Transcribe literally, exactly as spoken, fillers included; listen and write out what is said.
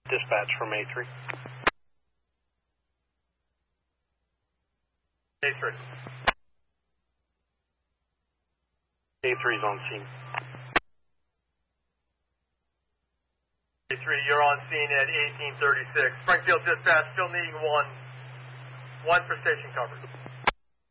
Dispatch from A three. A three. A three is on scene. A three, you're on scene at eighteen thirty-six. Springfield Dispatch still needing one. One for station coverage.